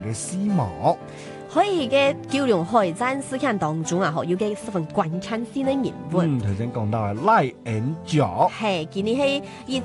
嘅絲毛。 可以嘅九龍海戰事件當中啊，有嘅十分關鍵性嘅人物。 頭先講到嘅賴恩腳， 係今年係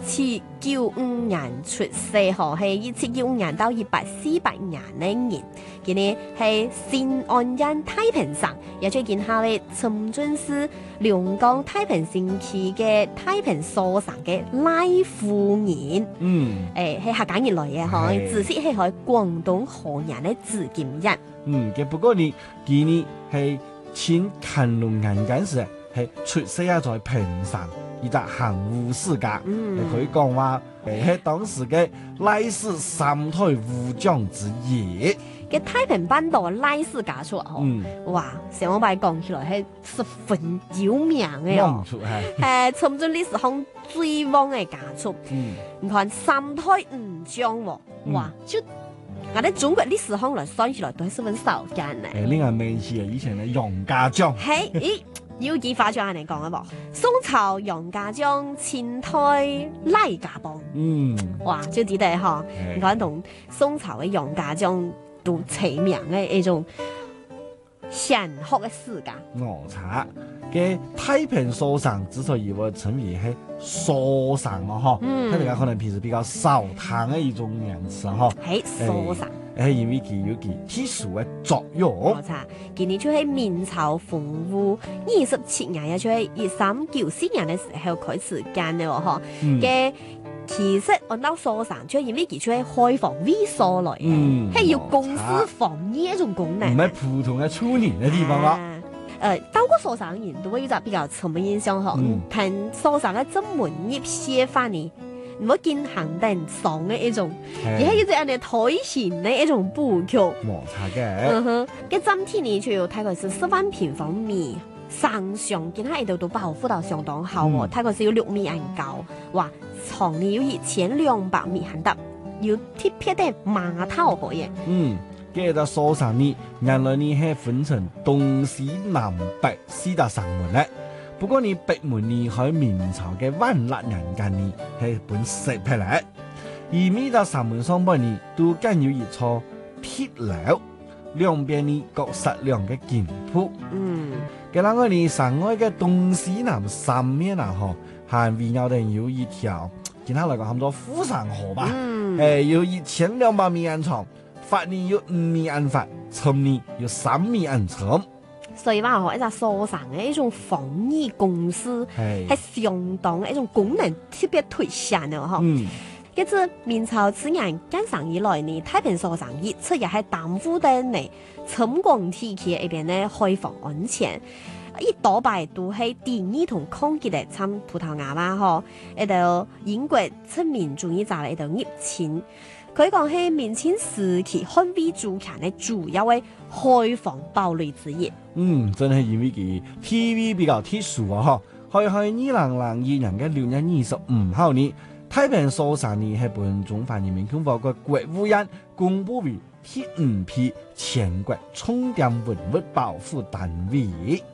1795年出世，係1795年到1848年嘅人。今年係新安縣太平省，也最見下嘅陳俊是龍江太平城區嘅太平所省嘅賴夫人。係客家人來嘅，嗬，自設係喺廣東河南嘅紫金人。 嘅不過呢，今年係清乾隆年間時，係出世啊在平省，一個行護世家，你可以講話係當時嘅賴氏三代武將之一。 嘅太平班道賴氏家族啊，哇，成個擺講起來係十分有名嘅哦，陳俊歷史上最旺嘅家族。你看三代武將喎，哇，就我哋中國歷史上來算起來都係十分少見嘅。 另外名氣以前嘅楊家將， 係咦，要幾發將嚟講啊？噃，宋朝楊家將，清代賴家幫，哇，就記得嗬，你講同宋朝嘅楊家將都齊名嘅一種顯赫嘅世家。 我查嘅太平所省之所以會稱為係所省啊，嗬，大家可能平時比較少聽嘅一種名詞嗬， 係所省， 係因為佢有佢特殊嘅作用。 冇錯，今年就係明朝洪武27年，也就係1394年嘅時候開始建嘅嗬嘅。其實按照所省，就係因為佢出係開放微所來嘅，係要公私防呢一種功能， 唔係普通嘅村年嘅地方咯。 到過所省人都會有個比較深嘅印象嗬，憑所省嘅正門業寫法呢，唔好見行定爽嘅一種，而係要只人哋台前嘅一種布局。 冇錯嘅。 嘅整體呢，就要睇佢是10萬平方米。上上見下呢度都保護到相當好喎，睇佢是要6米咁高，哇，長呢要1200米咁得，要貼撇啲碼頭可以。 嘅個所省呢，原來呢係分成東西南北4大省門咧。不過呢北門呢喺明朝嘅萬曆年間呢係本石劈嚟，而呢個省門上邊呢都更有一座鐵樓，兩邊呢各實亮嘅劍鋪。嘅那個呢省外嘅東西南三面啊，嗬，係圍繞定有一條，其他嚟講差唔多富山河吧，有1200米咁長，法呢有5米咁闊，長呢有3米咁長。 所以話一個所省嘅一種防疫公司係相當嘅一種功能特別推顯嘅嗬。跟住明朝自然建省以來呢，太平所省一直也係擔負得嚟深廣地區一邊呢開放安全，一多半都係第二同抗擊嘅參葡萄牙嘛嗬，一度英國殖民主義者嚟一度入侵，佢講係明清時期捍衛主權嘅主要嘅開放堡壘之一。 真係因為佢 TV 比較特殊啊嗬，喺2002年嘅6月25號呢。太平所省呢係本中華人民共和國國務院公布為第5批全國重點文物保護單位。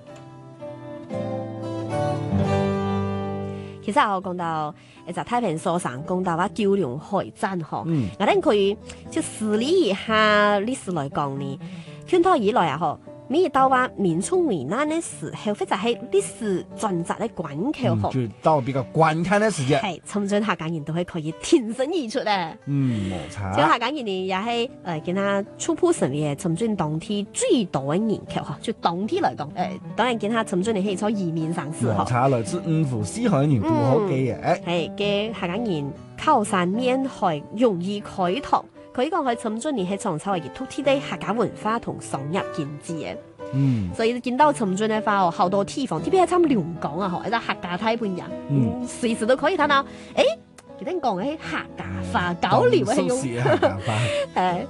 其實我講到就太平所省，講到話九龍海戰嗬，我哋佢就梳理一下歷史來講呢，圈拖以來啊嗬。每到話民眾危難嘅時候，或者係歷史轉折嘅關口， 就到比較關鍵嘅時間， 係尋準客家人都係可以挺身而出咧。 冇錯。 咁客家人呢，也係見下初步成為尋準當天最多嘅人口嗬，就當天嚟講，當然見下尋準你係坐移民上市嗬。 冇錯，來自5府4海人都好嘅嘢。 係嘅客家人靠山面海，容易開拓。佢講佢尋準年係創造嘅土地的客家文化同商業經濟嘅，所以見到尋準嘅話，好多地方，特別係參龍崗啊，嗬，一個客家太平人，隨時都可以睇到。佢哋講嘅係客家話交流嘅用，係。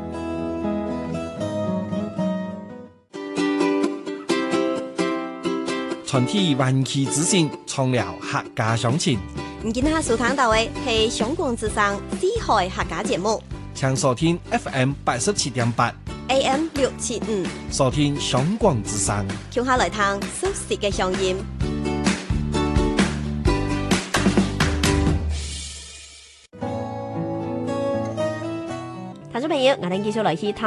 全體灣區之星，創了客家鄉情。 唔見下收聽到嘅係香港之聲四海客家節目。 請收聽 FM 87.8 AM 675， 收聽香港之聲。 聽下來聽熟悉嘅聲音。聽眾眾朋友，我哋繼續來去探